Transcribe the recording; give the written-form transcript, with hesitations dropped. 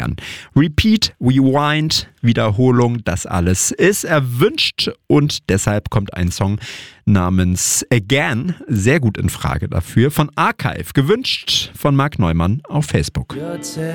steigern. Repeat, Rewind, Wiederholung, das alles ist erwünscht und deshalb kommt ein Song namens Again sehr gut in Frage dafür. Von Archive, gewünscht von Marc Neumann auf Facebook.